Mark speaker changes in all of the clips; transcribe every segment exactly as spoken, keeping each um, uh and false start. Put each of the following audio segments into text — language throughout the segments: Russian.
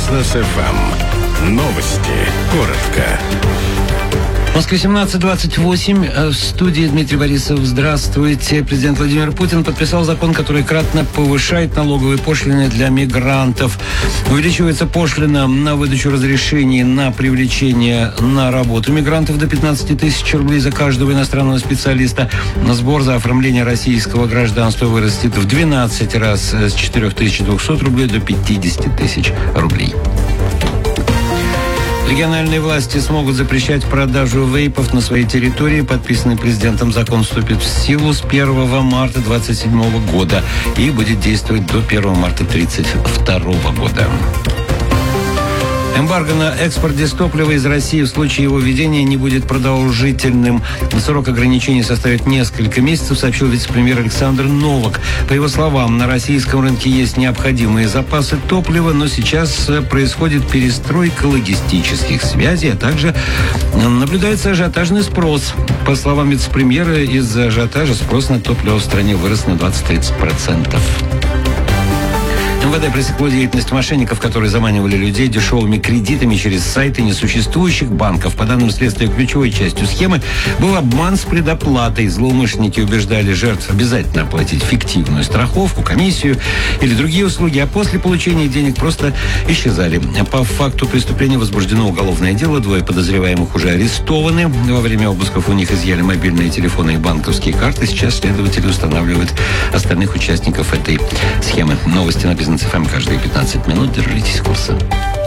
Speaker 1: Бизнес эф эм. Новости. Коротко.
Speaker 2: В Москве семнадцать двадцать восемь. В студии Дмитрий Борисов. Здравствуйте. Президент Владимир Путин подписал закон, который кратно повышает налоговые пошлины для мигрантов. Увеличивается пошлина на выдачу разрешений на привлечение на работу мигрантов до пятнадцати тысяч рублей за каждого иностранного специалиста. Сбор за оформление российского гражданства вырастет в двенадцать раз, с четырёх тысяч двухсот рублей до пятидесяти тысяч рублей. Региональные власти смогут запрещать продажу вейпов на своей территории. Подписанный президентом закон вступит в силу с первого марта двадцать седьмого года и будет действовать до первого марта тридцать второго года. Эмбарго на экспорт дистоплива из России в случае его введения не будет продолжительным. Срок ограничений составит несколько месяцев, сообщил вице-премьер Александр Новак. По его словам, на российском рынке есть необходимые запасы топлива, но сейчас происходит перестройка логистических связей, а также наблюдается ажиотажный спрос. По словам вице-премьера, из-за ажиотажа спрос на топливо в стране вырос на двадцать-тридцать процентов. эм вэ дэ пресекло деятельность мошенников, которые заманивали людей дешевыми кредитами через сайты несуществующих банков. По данным следствия, ключевой частью схемы был обман с предоплатой. Злоумышленники убеждали жертв обязательно оплатить фиктивную страховку, комиссию или другие услуги, а после получения денег просто исчезали. По факту преступления возбуждено уголовное дело. Двое подозреваемых уже арестованы. Во время обысков у них изъяли мобильные телефоны и банковские карты. Сейчас следователи устанавливают остальных участников этой схемы. Новости на Бизнес эф эм каждые пятнадцать минут. Держитесь курса.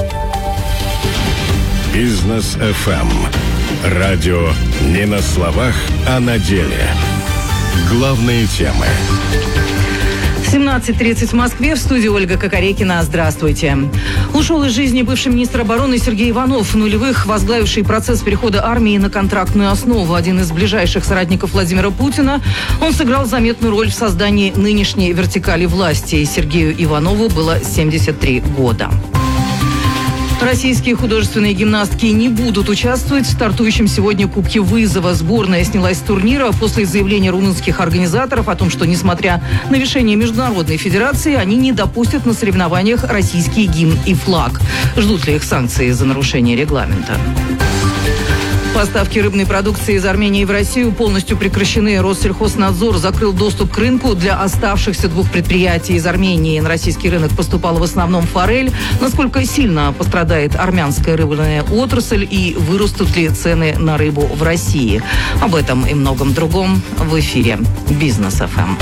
Speaker 1: Бизнес эф эм. Радио не на словах, а на деле. Главные темы.
Speaker 3: семнадцать тридцать в Москве. В студии Ольга Кокорекина. Здравствуйте. Ушел из жизни бывший министр обороны Сергей Иванов, в нулевых возглавивший процесс перехода армии на контрактную основу. Один из ближайших соратников Владимира Путина. Он сыграл заметную роль в создании нынешней вертикали власти. Сергею Иванову было семьдесят три года. Российские художественные гимнастки не будут участвовать в стартующем сегодня Кубке вызова. Сборная снялась с турнира после заявления румынских организаторов о том, что, несмотря на решение Международной Федерации, они не допустят на соревнованиях российский гимн и флаг. Ждут ли их санкции за нарушение регламента? Поставки рыбной продукции из Армении в Россию полностью прекращены. Россельхознадзор закрыл доступ к рынку для оставшихся двух предприятий из Армении. На российский рынок поступала в основном форель. Насколько сильно пострадает армянская рыбная отрасль и вырастут ли цены на рыбу в России? Об этом и многом другом в эфире Бизнес эф эм.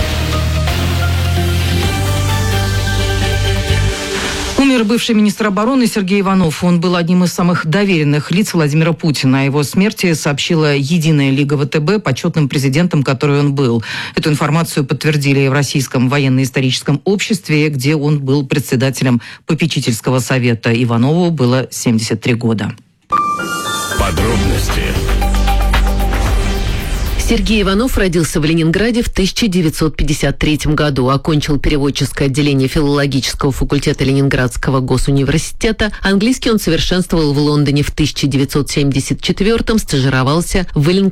Speaker 3: Умер бывший министр обороны Сергей Иванов. Он был одним из самых доверенных лиц Владимира Путина. О его смерти сообщила Единая Лига вэ тэ бэ почетным президентом, который он был. Эту информацию подтвердили в Российском военно-историческом обществе, где он был председателем попечительского совета. Иванову было семьдесят три года.
Speaker 1: Подробности.
Speaker 4: Сергей Иванов родился в Ленинграде в тысяча девятьсот пятьдесят третьем году. Окончил переводческое отделение филологического факультета Ленинградского госуниверситета. Английский он совершенствовал в Лондоне в тысяча девятьсот семьдесят четвёртом, стажировался в Wellington